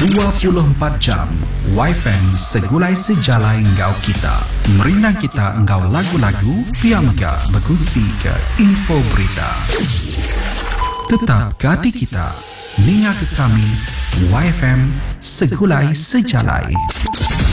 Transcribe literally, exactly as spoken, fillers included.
dua puluh empat jam Y F M segulai sejalai engkau kita. Merinang kita engkau lagu-lagu, pihak mega berkongsi ke info berita. Tetap ke hati kita, ninga ke kami Y F M segulai sejalai.